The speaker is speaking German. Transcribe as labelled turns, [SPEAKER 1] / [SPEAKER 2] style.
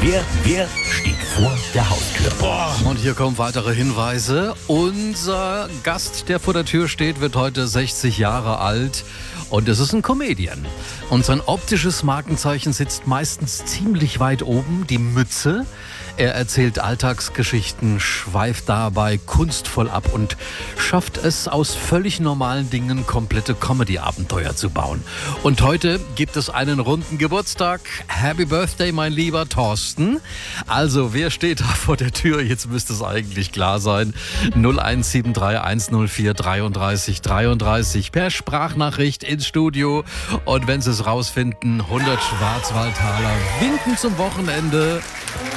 [SPEAKER 1] Wer steht vor der Haustür?
[SPEAKER 2] Und hier kommen weitere Hinweise. Unser Gast, der vor der Tür steht, wird heute 60 Jahre alt. Und es ist ein Comedian. Und sein optisches Markenzeichen sitzt meistens ziemlich weit oben, die Mütze. Er erzählt Alltagsgeschichten, schweift dabei kunstvoll ab und schafft es, aus völlig normalen Dingen komplette Comedy-Abenteuer zu bauen. Und heute gibt es einen runden Geburtstag. Happy Birthday, mein lieber Thorsten. Also, wer steht da vor der Tür? Jetzt müsste es eigentlich klar sein. 0173 104 33 33 per Sprachnachricht ins Studio. Und wenn Sie es rausfinden, 100 Schwarzwaldtaler winken zum Wochenende.